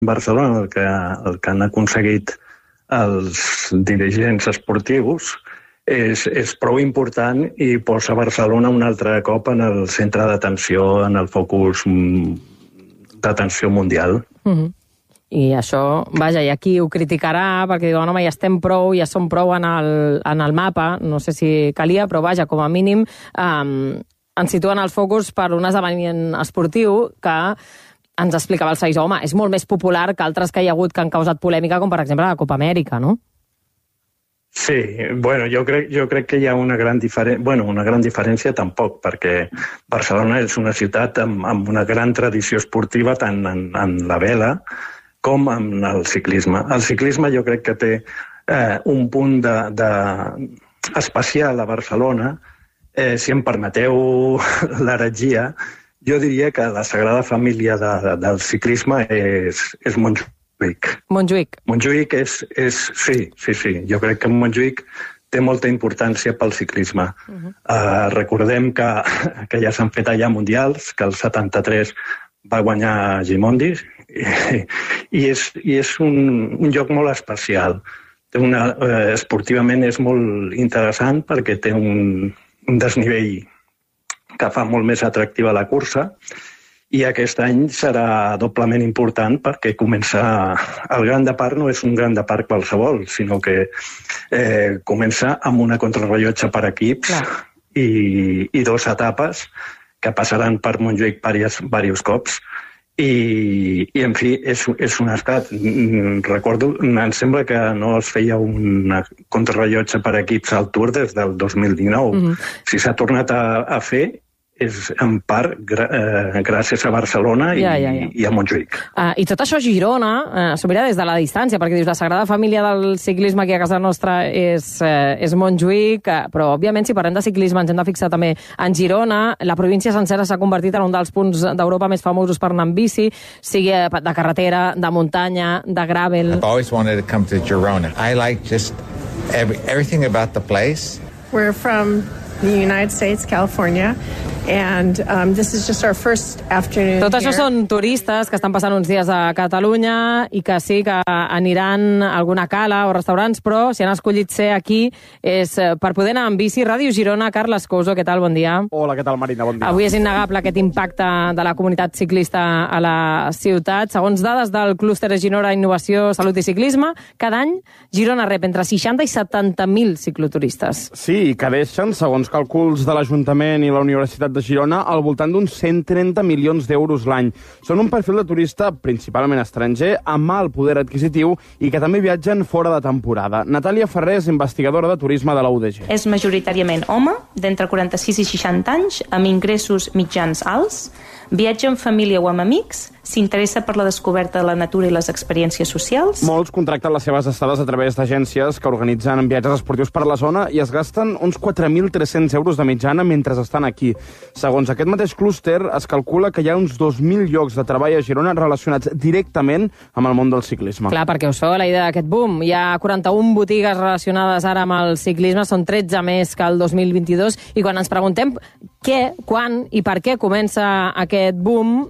Barcelona, el que han aconseguit els dirigents esportius, és prou important i posa Barcelona un altre cop en el centre d'atenció, en el focus d'atenció mundial. I això, vaja, i aquí ho criticarà perquè diuen, home, ja estem prou, ja som prou en el mapa, no sé si calia, però vaja, com a mínim ens situen el focus per un esdeveniment esportiu que ens explicava el Saïs, home, és molt més popular que altres que hi ha hagut que han causat polèmica, com per exemple la Copa Amèrica, no? Sí, bueno, jo crec que hi ha una gran diferència, bueno, una gran diferència tampoc, perquè Barcelona és una ciutat amb una gran tradició esportiva tant en la vela com en el ciclisme. El ciclisme jo crec que té un punt especial a Barcelona. Si em permeteu l'heretgia, jo diria que la Sagrada Família del ciclisme és Montjuïc. Montjuïc sí. Jo crec que Montjuïc té molta importància pel ciclisme. Recordem que ja s'han fet allà mundials, que el 73 va guanyar Gimondi, i és un lloc molt especial. Esportivament és molt interessant perquè té un desnivell que fa molt més atractiva la cursa, i aquest any serà doblement important perquè comença... El Gran de Parc no és un Gran de Parc qualsevol, sinó que comença amb una contrarrellotge per equips i 2 etapes que passaran per Montjuïc diversos cops. I en fi, és un estat. Recordo, em sembla que no es feia una contrarrellotge per equips al Tour des del 2019. Si s'ha tornat a fer, és en part gràcies a Barcelona i a Montjuïc. I tot això a Girona s'ho mira des de la distància, perquè dius, la Sagrada Família del ciclisme aquí a casa nostra és Montjuïc, però òbviament si parlem de ciclisme ens hem de fixar també en Girona. La província sencera s'ha convertit en un dels punts d'Europa més famosos per anar en bici, sigui de carretera, de muntanya, de gravel. I've always wanted to come to Girona. I like just everything about the place. We're from the United States, California, and this is just our first afternoon here. Tot això són turistes que estan passant uns dies a Catalunya i que sí que aniran a alguna cala o restaurants, però si han escollit ser aquí és per poder anar en bici. Ràdio Girona, Carles Couso, què tal? Bon dia. Hola, què tal, Marina? Bon dia. Avui és innegable aquest impacte de la comunitat ciclista a la ciutat. Segons dades del clúster Girona Innovació, Salut i Ciclisme, cada any Girona rep entre 60 i 70.000 cicloturistes. Sí, i que deixen, segons càlculs de l'Ajuntament i la Universitat de Girona, al voltant d'uns 130 milions d'euros l'any. Són un perfil de turista principalment estranger, amb alt poder adquisitiu i que també viatgen fora de temporada. Natàlia Ferrer és investigadora de turisme de la UDG. És majoritàriament home, d'entre 46 i 60 anys, amb ingressos mitjans alts, viatja en família o amb amics, s'interessa per la descoberta de la natura i les experiències socials. Molts contracten les seves estades a través d'agències que organitzen viatges esportius per la zona i es gasten uns 4.300 euros de mitjana mentre estan aquí. Segons aquest mateix clúster, es calcula que hi ha uns 2.000 llocs de treball a Girona relacionats directament amb el món del ciclisme. Clar, perquè us feu la idea d'aquest boom. Hi ha 41 botigues relacionades ara amb el ciclisme, són 13 més que el 2022, i quan ens preguntem què, quan i per què comença aquest boom,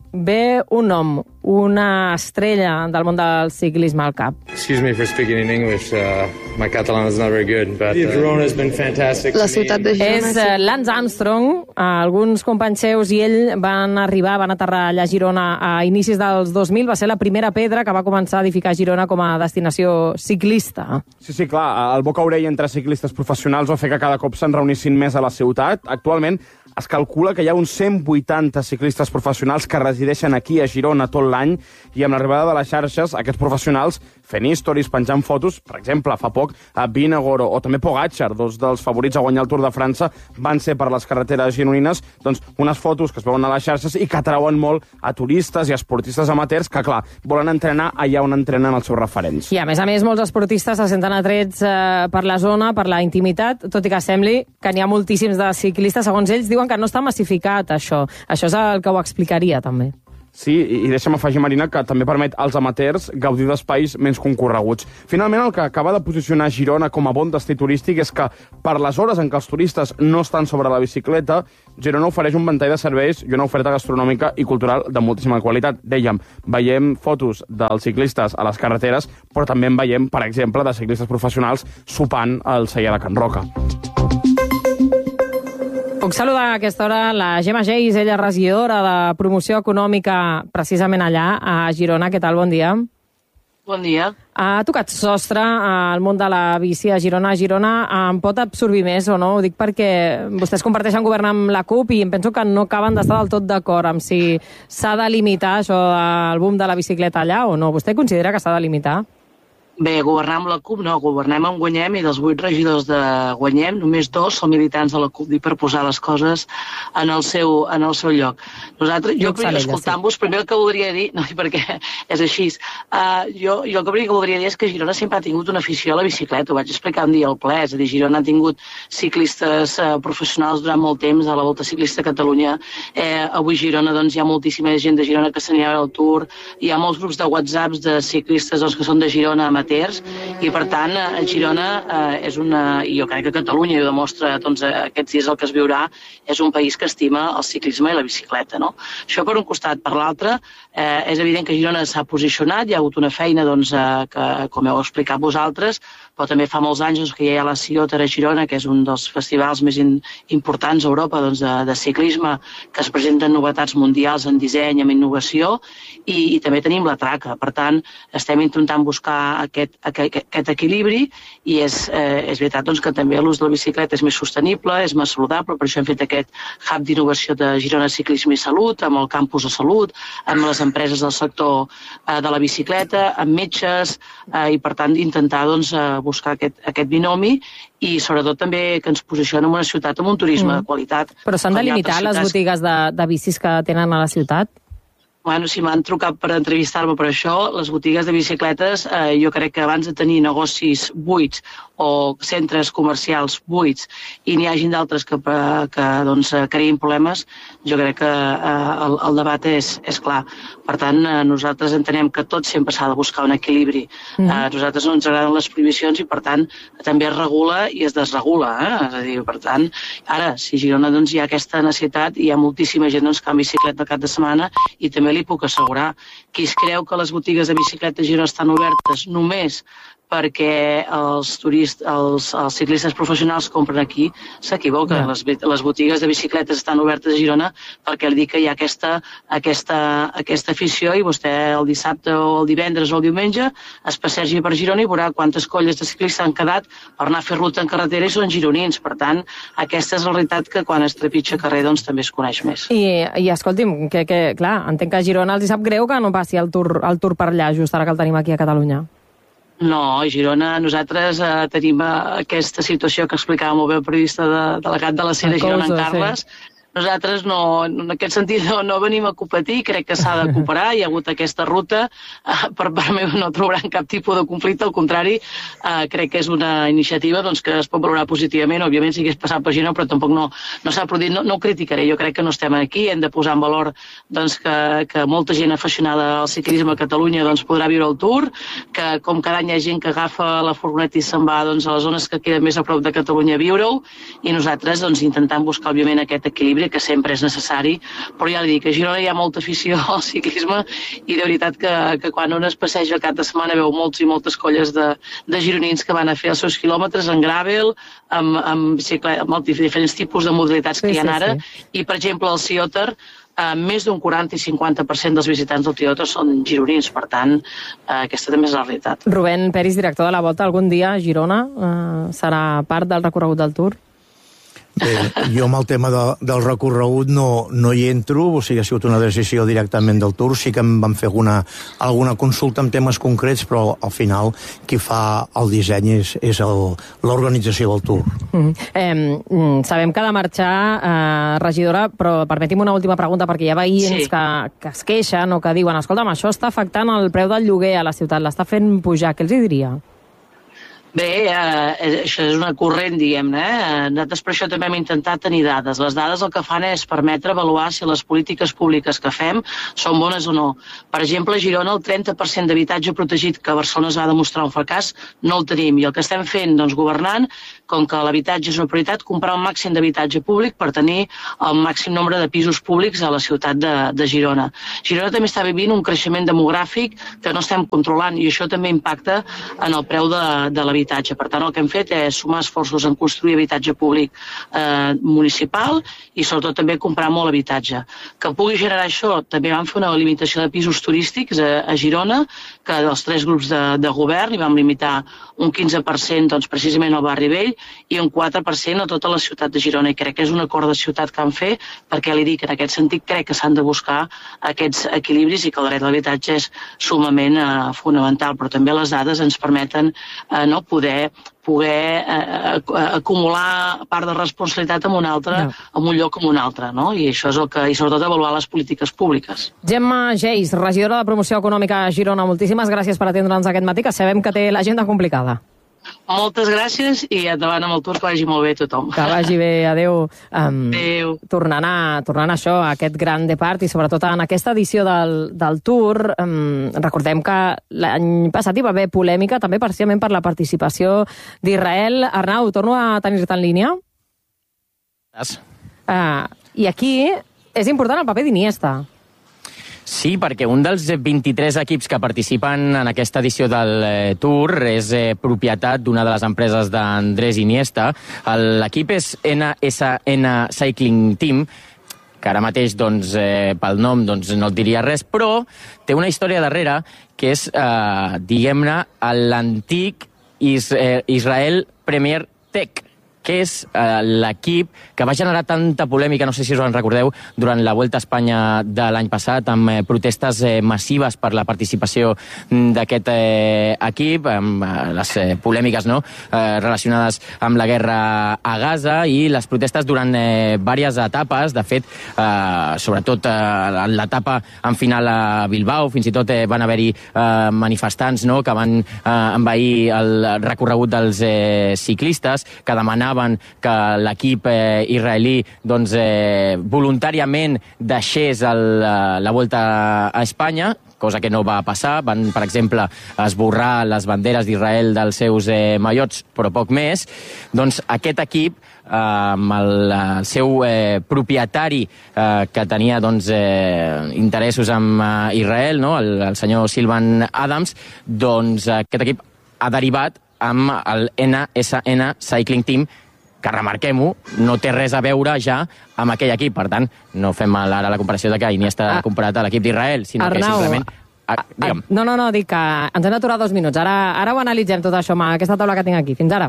ve un nom, una estrella del món del ciclisme al cap. Excuse me for speaking in English. My Catalan is not very good, but Girona has been fantastic. La ciutat de Girona és Lance Armstrong. Alguns companys seus i ell van aterrar allà a Girona a inicis dels 2000. Va ser la primera pedra que va començar a edificar Girona com a destinació ciclista. Sí, clar, el boca-orella entre ciclistes professionals va fer que cada cop se'n reunissin més a la ciutat. Actualment es calcula que hi ha uns 180 ciclistes professionals que resideixen aquí a Girona tot l'any, i amb l'arribada de les xarxes, aquests professionals fent històries, penjant fotos, per exemple, fa poc a Vinagoro o també Pogačar, dos dels favorits a guanyar el Tour de França, van ser per les carreteres gironines, doncs unes fotos que es veuen a les xarxes i que atrauen molt a turistes i esportistes amateurs que, clar, volen entrenar allà on entrenen els seus referents. I a més, molts esportistes se senten atrets per la zona, per la intimitat, tot i que sembli que n'hi ha moltíssims de ciclistes. Segons ells, diuen que no està massificat, això. Això és el que ho explicaria, també. Sí, i deixa'm afegir, Marina, que també permet als amateurs gaudir d'espais menys concorreguts. Finalment, el que acaba de posicionar Girona com a bon destí turístic és que, per les hores en què els turistes no estan sobre la bicicleta, Girona ofereix un ventall de serveis i una oferta gastronòmica i cultural de moltíssima qualitat. Dèiem, veiem fotos dels ciclistes a les carreteres, però també en veiem, per exemple, de ciclistes professionals sopant al celler de Can Roca. Puc saludar a aquesta hora la Gemma Geis, ella és regidora de promoció econòmica precisament allà a Girona. Què tal? Bon dia. Bon dia. Ha tocat sostre al món de la bici a Girona. Girona en pot absorbir més o no? Ho dic perquè vostès comparteixen govern amb la CUP i em penso que no acaben d'estar del tot d'acord amb si s'ha de limitar això del boom de la bicicleta allà o no. Vostè considera que s'ha de limitar? Bé, governar amb la CUP no, governem amb Guanyem i dels 8 regidors de Guanyem, només 2 són militants de la CUP, dic per posar les coses en el seu lloc. Nosaltres, jo escoltant-vos, primer el que voldria dir, no, perquè és així, jo el que voldria dir és que Girona sempre ha tingut una afició a la bicicleta, ho vaig explicar un dia al ple, és a dir, Girona ha tingut ciclistes professionals durant molt temps, a la Volta Ciclista a Catalunya, avui a Girona doncs, hi ha moltíssima gent de Girona que s'anirà al Tour, hi ha molts grups de WhatsApps de ciclistes que són de Girona i per tant a Girona és una, i jo crec que Catalunya ho demostra doncs, aquests dies el que es viurà, és un país que estima el ciclisme i la bicicleta, no? Això per un costat. Per l'altre, és evident que Girona s'ha posicionat, hi ha hagut una feina doncs, que, com heu explicat vosaltres, però també fa molts anys que hi ha la Ciotar a Girona, que és un dels festivals més importants a Europa doncs, de ciclisme, que es presenten novetats mundials en disseny, en innovació, i també tenim la Traca. Per tant, estem intentant buscar aquest equilibri i és veritat doncs, que també l'ús de la bicicleta és més sostenible, és més saludable, per això hem fet aquest hub d'innovació de Girona Ciclisme i Salut, amb el campus de salut, amb les empreses del sector de la bicicleta, amb metges, i per tant intentar doncs, buscar aquest binomi i sobretot també que ens posicionem en una ciutat amb un turisme de qualitat. Però s'han de limitar les botigues de bicis que tenen a la ciutat? Bueno, si m'han trucat per entrevistar-me per això, les botigues de bicicletes, jo crec que abans de tenir negocis buits o centres comercials buits i n'hi hagin d'altres que doncs, creïn problemes, jo crec que el debat és clar. Per tant, nosaltres entenem que tot sempre s'ha de buscar un equilibri. A nosaltres no ens agraden les prohibicions i, per tant, també es regula i es desregula. És a dir, per tant, ara, si a Girona doncs, hi ha aquesta necessitat, hi ha moltíssima gent doncs, que va en bicicleta el cap de setmana i també li puc assegurar qui es creu que les botigues de bicicleta a Girona estan obertes només perquè els ciclistes professionals compren aquí, s'equivoquen. Les botigues de bicicletes estan obertes a Girona perquè dic que hi ha aquesta afició i vostè el dissabte o el divendres o el diumenge es passegi per Girona i veurà quantes colles de ciclistes han quedat per anar a fer ruta en carretera i són gironins. Per tant, aquesta és la realitat que quan es trepitja carrer doncs, també es coneix més. I escolti'm, que clar, entenc que a Girona els hi sap greu que no passi el tour per allà, just ara que el tenim aquí a Catalunya. No, a Girona nosaltres tenim aquesta situació que explicava molt bé el periodista delegat de la SER de Girona, en Carles. Nosaltres en aquest sentit no venim a competir, crec que s'ha de cooperar, hi ha hagut aquesta ruta, per part meva no trobaran cap tipus de conflicte, al contrari, crec que és una iniciativa doncs, que es pot valorar positivament, òbviament si hagués passat per Girona, però tampoc no s'ha produït, no ho criticaré, jo crec que no estem aquí, hem de posar en valor doncs, que molta gent aficionada al ciclisme a Catalunya doncs, podrà viure el Tour, que com cada any hi ha gent que agafa la furgoneta i se'n va doncs, a les zones que queden més a prop de Catalunya a viure-ho, i nosaltres doncs, intentant buscar òbviament aquest equilibri que sempre és necessari, però ja li dic que a Girona hi ha molta afició al ciclisme i de veritat que quan un es passeja el cap de setmana veu molts i moltes colles de gironins que van a fer els seus quilòmetres en gravel, amb diferents tipus de modalitats que hi ha ara, i per exemple el Ciotar, més d'un 40 i 50% dels visitants del Ciotar són gironins, per tant, aquesta també és la realitat. Rubén Peris, director de la Volta, algun dia a Girona serà part del recorregut del Tour? Bé, jo amb el tema del recorregut no hi entro, o sigui, ha sigut una decisió directament del Tour, sí que em van fer alguna consulta amb temes concrets, però al final qui fa el disseny és l'organització del Tour. Sabem que ha de marxar, regidora, però permeti'm una última pregunta, perquè hi ha veïns que es queixen o que diuen, escolta'm, això està afectant el preu del lloguer a la ciutat, l'està fent pujar, què els hi diria? Bé, això és una corrent, diguem-ne. Nosaltres per això també hem intentat tenir dades. Les dades el que fan és permetre avaluar si les polítiques públiques que fem són bones o no. Per exemple, a Girona el 30% d'habitatge protegit que a Barcelona es va demostrar un fracàs no el tenim. I el que estem fent, doncs, governant, com que l'habitatge és una prioritat, comprar el màxim d'habitatge públic per tenir el màxim nombre de pisos públics a la ciutat de Girona. Girona també està vivint un creixement demogràfic que no estem controlant i això també impacta en el preu de l'habitatge. Per tant, el que hem fet és sumar esforços en construir habitatge públic municipal i sobretot també comprar molt habitatge. Que pugui generar això, també vam fer una limitació de pisos turístics a Girona, que dels 3 grups de govern hi vam limitar un 15% doncs, precisament al barri vell i un 4% a tota la ciutat de Girona. I crec que és un acord de ciutat que han fet, perquè li dic, en aquest sentit crec que s'han de buscar aquests equilibris i que el dret a l'habitatge és sumament fonamental, però també les dades ens permeten poder acumular part de responsabilitat en un altre, en un lloc com un altre, no? I això és el que, i sobretot avaluar les polítiques públiques. Gemma Geis, regidora de Promoció Econòmica a Girona, moltíssimes gràcies per atendre'ns aquest matí, que sabem que té l'agenda complicada. Moltes gràcies i endavant amb el Tour, que vagi molt bé a tothom. Que vagi bé, adeu. Adeu. Tornant a això, a aquest gran depart i sobretot en aquesta edició del Tour, recordem que l'any passat hi va haver polèmica també parcialment per la participació d'Israel. Arnau, torno a tenir-te en línia. I aquí és important el paper d'Iniesta. Sí, perquè un dels 23 equips que participen en aquesta edició del Tour és propietat d'una de les empreses d'Andrés Iniesta. L'equip és NSN Cycling Team, que ara mateix, doncs, pel nom doncs, no et diria res, però té una història darrere que és, diguem-ne, l'antic Israel Premier Tech, que és l'equip que va generar tanta polèmica, no sé si us en recordeu, durant la Vuelta a Espanya de l'any passat, amb protestes massives per la participació d'aquest equip, amb les polèmiques relacionades amb la guerra a Gaza i les protestes durant diverses etapes. De fet, sobretot en l'etapa en final a Bilbao, fins i tot van haver-hi manifestants que van envair el recorregut dels ciclistes, que demanaven que l'equip israelí doncs, voluntàriament deixés la Volta a Espanya, cosa que no va passar. Van, per exemple, esborrar les banderes d'Israel dels seus maillots, però poc més. Doncs aquest equip, amb el seu propietari que tenia interessos amb Israel, el senyor Sylvan Adams, doncs aquest equip ha derivat amb el NSN Cycling Team, que, remarquem-ho, no té res a veure ja amb aquell equip. Per tant, no fem ara la comparació de que Iniesta ha comparat a l'equip d'Israel, sinó que simplement... No, dic que ens hem d'aturar 2 minuts. Ara ho analitzem tot això amb aquesta taula que tinc aquí. Fins ara.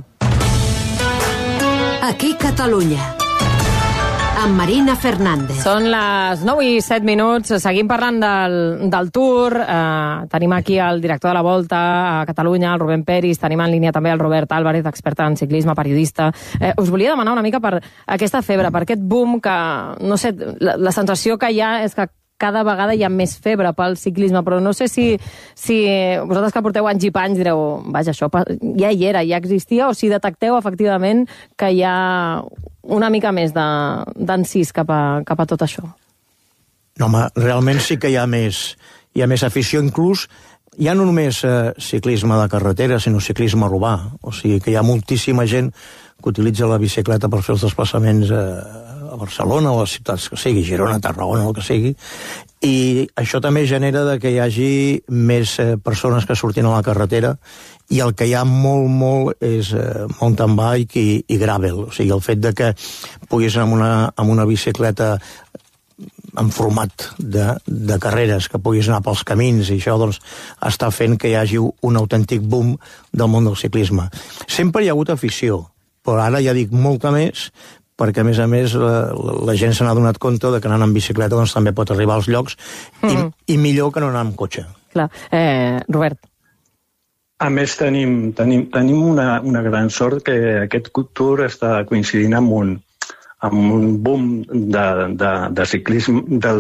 Aquí Catalunya, amb Marina Fernández. Són les 9:07. Seguim parlant del Tour. Tenim aquí el director de la Volta a Catalunya, el Rubén Peris. Tenim en línia també el Robert Álvarez, expert en ciclisme, periodista. Us volia demanar una mica per aquesta febre, per aquest boom que, no sé, la sensació que hi ha és que cada vegada hi ha més febre pel ciclisme, però no sé si vosaltres que porteu anys i panys direu, vaja, això ja hi era, ja existia, o si detecteu efectivament que hi ha una mica més d'encís cap a tot això. No, home, realment sí que hi ha més afició, inclús ja no només ciclisme de carretera, sinó ciclisme urbà. O sigui que hi ha moltíssima gent que utilitza la bicicleta per fer els desplaçaments a Barcelona o a les ciutats que sigui, Girona, Tarragona, el que sigui, i això també genera que hi hagi més persones que surtin a la carretera, i el que hi ha molt és mountain bike i gravel. O sigui, el fet de que puguis anar amb una bicicleta en format de carreres, que puguis anar pels camins, i això doncs, està fent que hi hagi un autèntic boom del món del ciclisme. Sempre hi ha hagut afició, però ara ja dic molta més, perquè a més la gent se n'ha donat compte de que anant amb bicicleta doncs, també pot arribar als llocs i millor que no anar amb cotxe. Clar. Robert. A més, tenim una gran sort que aquest Tour està coincidint amb un boom del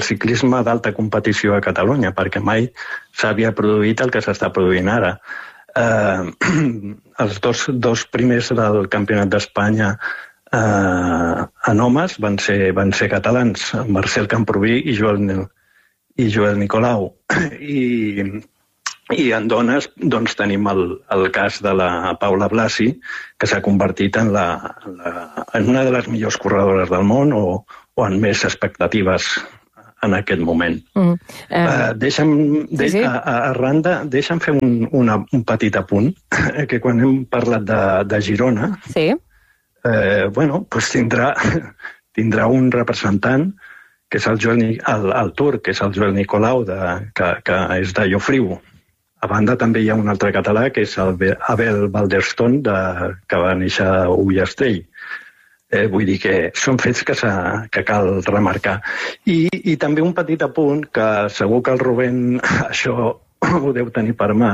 ciclisme d'alta competició a Catalunya, perquè mai s'havia produït el que s'està produint ara. Els dos primers del Campionat d'Espanya en homes van ser catalans, Marcel Camproví i Joel Nicolau. I en dones doncs, tenim el cas de la Paula Blasi, que s'ha convertit en una de les millors corredores del món o en més expectatives en aquest moment. Deixa'm fer un petit apunt, que quan hem parlat de Girona, tindrà un representant, que és el turc, que és el Joel Nicolau, que és de Llofriu. A banda també hi ha un altre català, que és Abel Valderstone, que va néixer a Ullastrell. Vull dir que són fets que cal remarcar. I també un petit apunt, que segur que el Rubén això ho deu tenir per mà.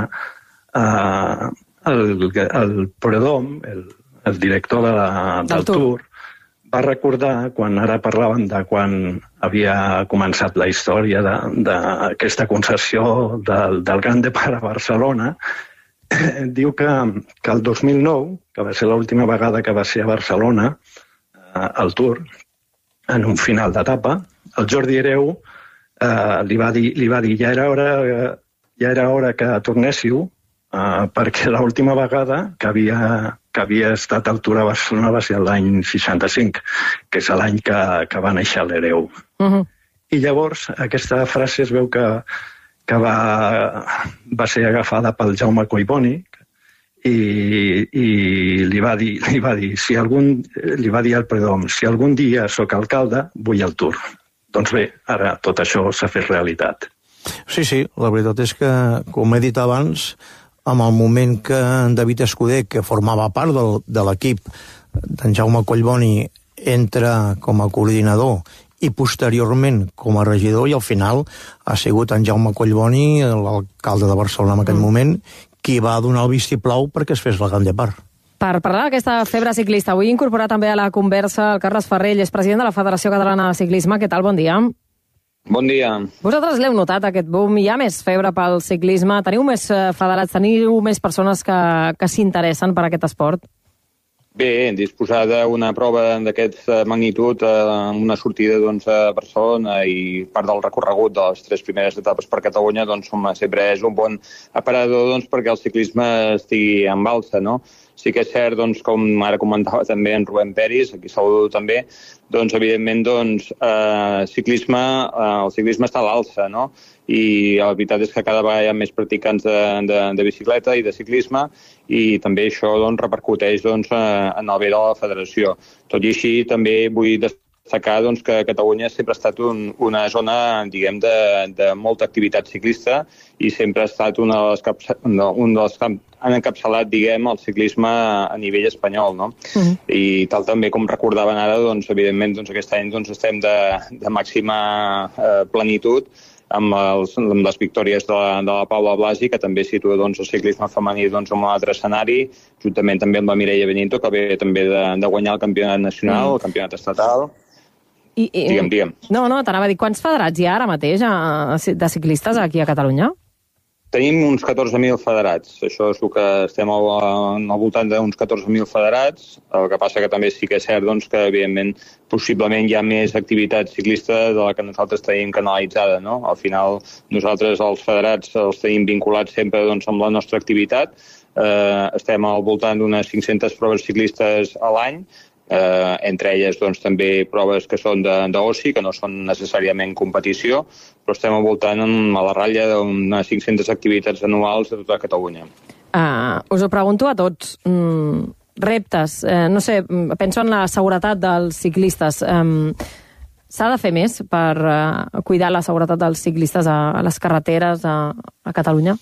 El Prudhomme, el director del Tour, va recordar, ara parlaven de quan havia començat la història d'aquesta concessió del Gran Depart a Barcelona, diu que el 2009, que va ser l'última vegada que va ser a Barcelona, al Tour, en un final d'etapa, el Jordi Hereu li va dir ja era hora que tornéssiu, perquè l'última vegada que havia estat al Tour a Barcelona va ser l'any 65, que és l'any que va néixer l'Hereu. I llavors aquesta frase es veu que va ser agafada pel Jaume Collboni, i li va dir al Prudhomme, si algun dia sóc alcalde, vull el Tour. Doncs bé, ara tot això s'ha fet realitat. Sí, la veritat és que, com he dit abans, en el moment que en David Escudé, que formava part de l'equip d'en Jaume Collboni, entra com a coordinador i posteriorment com a regidor, i al final ha sigut en Jaume Collboni, l'alcalde de Barcelona en aquell moment, qui va donar el vistiplau perquè es fes la Gran Depart. Per parlar d'aquesta febre ciclista, vull incorporar també a la conversa el Carles Ferrell, és president de la Federació Catalana de Ciclisme. Què tal? Bon dia. Bon dia. Vosaltres l'heu notat, aquest boom? Hi ha més febre pel ciclisme? Teniu més federats, teniu més persones que s'interessen per aquest esport? Bé, disposar d'una prova d'aquesta magnitud amb una sortida a Barcelona i part del recorregut de les 3 primeres etapes per Catalunya sempre és un bon aparador perquè el ciclisme estigui en alça, no? Sí que és cert, com ara comentava també en Rubén Peris, aquí saludo també, evidentment el ciclisme està a l'alça, no? I la veritat és que cada vegada hi ha més practicants de bicicleta i de ciclisme, i també això repercuteix en el bé de la federació. Tot i així també vull destacar que Catalunya sempre ha estat una zona, diguem, de molta activitat ciclista, i sempre ha estat un dels que han encapçalat, diguem, el ciclisme a nivell espanyol, no? I tal també com recordaven ara, evidentment aquest any estem de màxima plenitud amb les victòries de la Paula Blasi, que també situa el ciclisme femení en un altre escenari, juntament també amb la Mireia Benito, que ve també de guanyar el campionat nacional, el campionat estatal. Digue'm. No, t'anava a dir, quants federats hi ha ara mateix de ciclistes aquí a Catalunya? Tenim uns 14.000 federats. Això és el que estem al voltant d'uns 14.000 federats. El que passa que també sí que és cert que, evidentment, possiblement hi ha més activitat ciclista de la que nosaltres tenim canalitzada, no? Al final, nosaltres els federats els tenim vinculats sempre amb la nostra activitat. Estem al voltant d'unes 500 proves ciclistes a l'any, entre elles també proves que són d'oci, que no són necessàriament competició, però estem al voltant a la ratlla d'unes 500 activitats anuals de tota Catalunya. Us ho pregunto a tots. Reptes, no sé, penso en la seguretat dels ciclistes. S'ha de fer més per cuidar la seguretat dels ciclistes a les carreteres a Catalunya?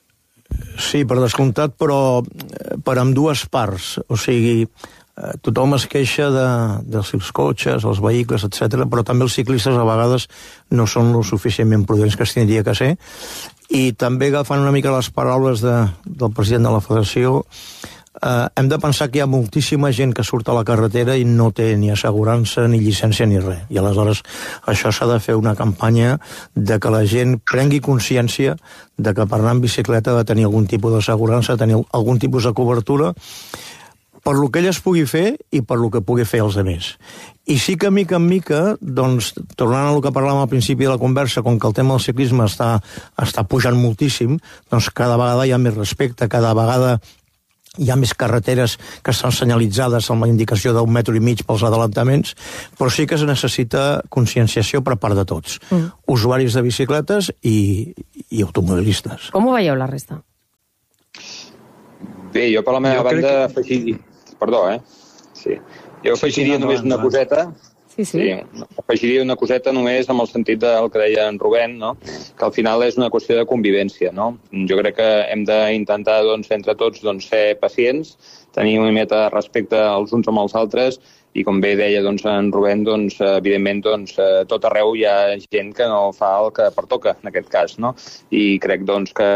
Sí, per descomptat, però per ambdues parts. O sigui, tothom es queixa dels cotxes, els vehicles, etc., però també els ciclistes a vegades no són lo suficientment prudents que es tindria que ser. I també agafant una mica les paraules del president de la Federació, hem de pensar que hi ha moltíssima gent que surt a la carretera i no té ni assegurança, ni llicència, ni res. I aleshores això s'ha de fer una campanya de que la gent prengui consciència de que per anar en bicicleta ha de tenir algun tipus d'assegurança, tenir algun tipus de cobertura, per lo que ell es pugui fer i per lo que pugui fer els altres. I sí que, mica en mica, doncs, tornant al que parlàvem al principi de la conversa, com que el tema del ciclisme està pujant moltíssim, doncs cada vegada hi ha més respecte, cada vegada hi ha més carreteres que estan senyalitzades amb la indicació d'1,5 metres pels adelantaments, però sí que es necessita conscienciació per part de tots. Usuaris de bicicletes i automobilistes. Com ho veieu la resta? Bé, jo per la meva banda afegiria... Perdó, Sí. Jo afegiria només una coseta. Sí, afegiria una coseta només amb el sentit del que deia en Rubén, no? Que al final és una qüestió de convivència, no? Jo crec que hem d'intentar, doncs, entre tots, doncs, ser pacients, tenir una mica de respecte els uns amb els altres i, com bé deia doncs, en Rubén, doncs, evidentment, doncs, tot arreu hi ha gent que no fa el que pertoca, en aquest cas, no? I crec, doncs, que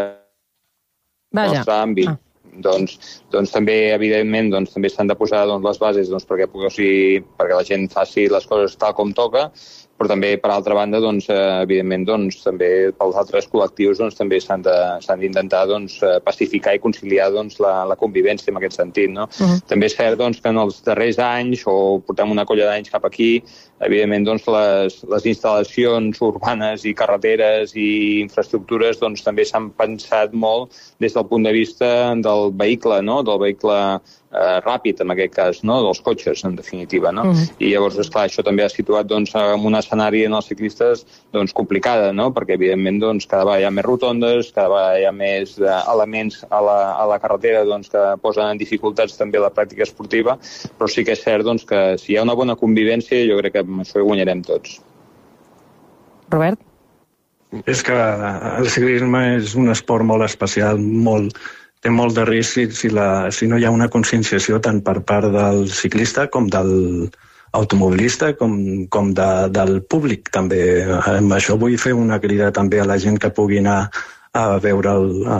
el nostre àmbit doncs també, evidentment, doncs, també s'han de posar les bases perquè la gent faci les coses tal com toca, però també, per altra banda, doncs, evidentment, doncs, també pels altres col·lectius doncs, també s'han d'intentar doncs, pacificar i conciliar doncs, la convivència en aquest sentit. No? També és cert doncs, que en els darrers anys, o portem una colla d'anys cap aquí, evidentment doncs, les instal·lacions urbanes i carreteres i infraestructures doncs, també s'han pensat molt des del punt de vista del vehicle, no? Del vehicle ràpid, en aquest cas, no? Dels cotxes, en definitiva. No? I llavors, esclar, això també ha situat doncs, en un escenari en els ciclistes doncs, complicada, no? Perquè, evidentment, doncs, cada vegada hi ha més rotondes, cada vegada hi ha més elements a la carretera doncs, que posen en dificultats també la pràctica esportiva, però sí que és cert doncs, que si hi ha una bona convivència, jo crec que amb això hi guanyarem tots. Robert? És que el ciclisme és un esport molt especial, té molt de risc si no hi ha una conscienciació tant per part del ciclista com de l'automobilista com del públic també. Amb això vull fer una crida també a la gent que pugui anar a veure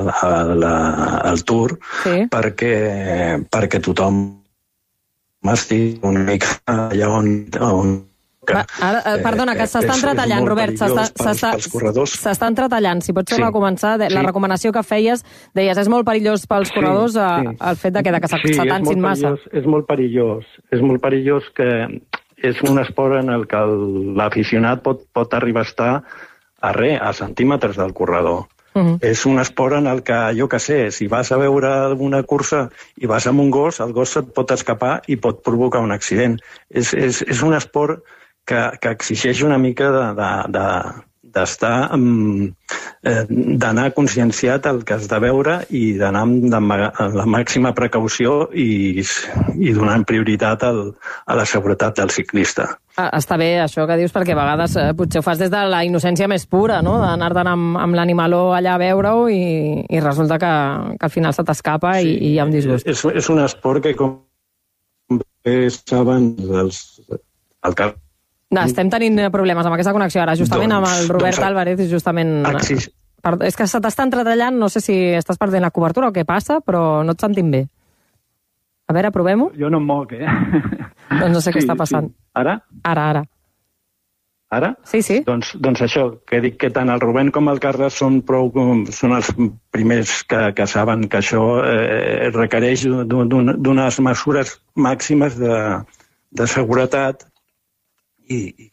el Tour perquè tothom estigui una mica allà on perdona, que s'està entretallant, Robert, s'està entretallant. Si pots tornar a començar, la recomanació que feies, deies, és molt perillós pels corredors el fet de que s'atancin massa. És molt perillós que és un esport en el que l'aficionat pot arribar a estar a centímetres del corredor. És un esport en el que, jo què sé, si vas a veure alguna cursa i vas amb un gos, el gos et pot escapar i pot provocar un accident. És un esport que exigeix una mica d'anar conscienciat el que has de veure i d'anar amb la màxima precaució i donant prioritat a la seguretat del ciclista. Està bé això que dius, perquè a vegades potser ho fas des de la innocència més pura, no? D'anar-te'n amb l'animaló allà a veure-ho i resulta que al final se t'escapa i hi ha un disgust. És un esport que, com bé saben el cap... Estem tenint problemes amb aquesta connexió ara, justament amb el Robert Álvarez, justament... És que se t'està entretallant, no sé si estàs perdent la cobertura o què passa, però no et sentim bé. A veure, provem-ho? Jo no em moc, Doncs no sé què està passant. Ara? Ara. Ara? Sí. Doncs això, que dic que tant el Rubén com el Carles són els primers que saben que això requereix d'unes mesures màximes de seguretat i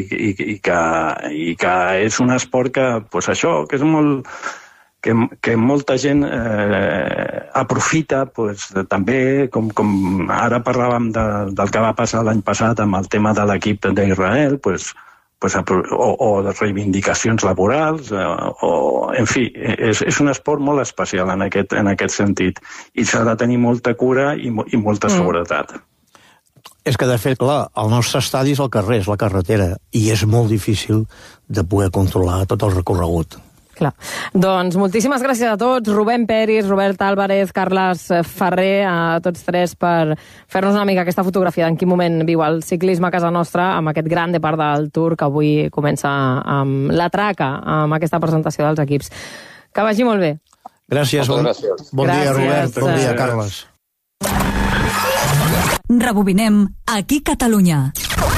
que és un esport que, doncs això, que és molt... que molta gent aprofita també, com ara parlàvem del que va passar l'any passat amb el tema de l'equip d'Israel, o de reivindicacions laborals, en fi, és un esport molt especial en aquest sentit, i s'ha de tenir molta cura i molta seguretat. És que, de fet, clar, el nostre estadi és el carrer, és la carretera, i és molt difícil de poder controlar tot el recorregut. Clar. Doncs moltíssimes gràcies a tots, Rubén Peris, Robert Álvarez, Carles Ferrer, a tots tres per fer-nos una mica aquesta fotografia d'en quin moment viu el ciclisme a casa nostra amb aquest gran depart del Tour que avui comença amb la traca, amb aquesta presentació dels equips. Que vagi molt bé. Gràcies. Bon dia, Robert. Bon dia, Carles. Rebobinem Aquí Catalunya.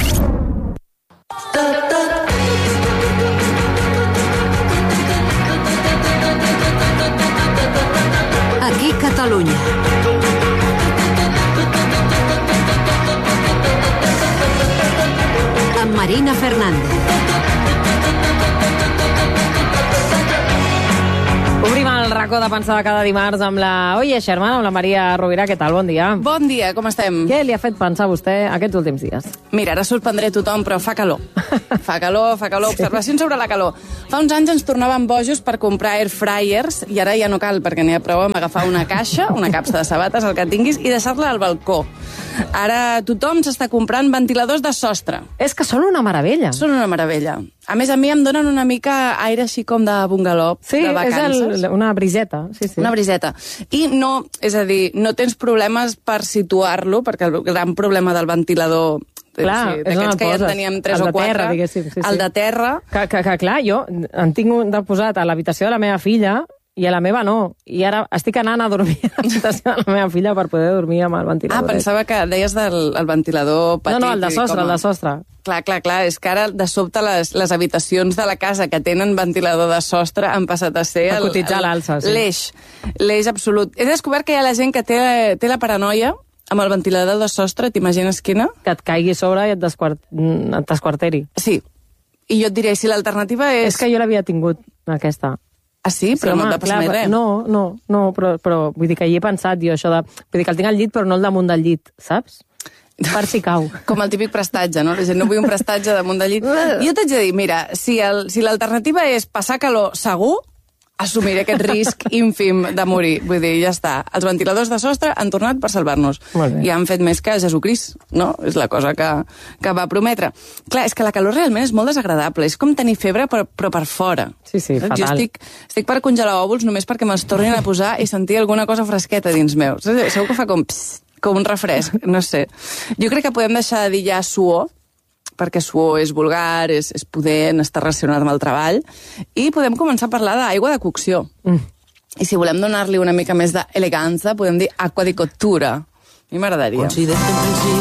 Aquí Catalunya. Amb Marina Fernández. Obrim el racó de pensar de cada dimarts amb la Oye Sherman, amb la Maria Rovira. Què tal? Bon dia. Bon dia, com estem? Què li ha fet pensar vostè aquests últims dies? Mira, ara sorprendré tothom, però fa calor. Fa calor. Observacions sobre la calor. Fa uns anys ens tornàvem bojos per comprar air fryers i ara ja no cal, perquè n'hi ha prou amb agafar una caixa, una capsa de sabates, el que tinguis, i deixar-la al balcó. Ara tothom s'està comprant ventiladors de sostre. És que són una meravella. Són una meravella. A més, a mi em donen una mica aire així com de bungaló, de vacances. Sí, una briseta. Sí. Una briseta. I no, és a dir, no tens problemes per situar-lo, perquè el gran problema del ventilador... Clar, d'aquests que ja en teníem 3 o 4. Terra, diguéssim. Sí. El de terra. Que clar, jo en tinc un deposat a l'habitació de la meva filla i a la meva no. I ara estic anant a dormir a l'habitació de la meva filla per poder dormir amb el ventilador. Pensava que deies del ventilador petit. No, el de sostre, Clar, és que ara de sobte les habitacions de la casa que tenen ventilador de sostre han passat a ser a cotitzar l'alça, sí. L'eix absolut. He descobert que hi ha la gent que té la paranoia amb el ventilador de sostre, t'imagines quina? Que et caigui sobre i et desquarteri. Sí, i jo et diré, si l'alternativa és... És que jo l'havia tingut, aquesta. Ah, sí? Però no et va passar mai res. No, però vull dir que hi he pensat jo, això de... Vull dir que el tinc al llit, però no el damunt del llit, saps? Per si cau. Com el típic prestatge, no? La gent no vull un prestatge damunt del llit. Jo t'haig de dir, mira, si l'alternativa és passar calor segur, assumiré aquest risc ínfim de morir. Vull dir, ja està. Els ventiladors de sostre han tornat per salvar-nos. I han fet més que Jesucrist, no? És la cosa que va prometre. Clar, és que la calor realment és molt desagradable. És com tenir febre, però per fora. Sí, fatal. Jo estic per congelar òvuls només perquè me'ls tornin a posar i sentir alguna cosa fresqueta dins meu. Segur que fa com un refresc, no sé. Jo crec que podem deixar de dir ja suor, perquè suor és vulgar, és pudent, està relacionat amb el treball, i podem començar a parlar d'aigua de cocció. I si volem donar-li una mica més d'elegància, podem dir aqua di cottura. A mi m'agradaria.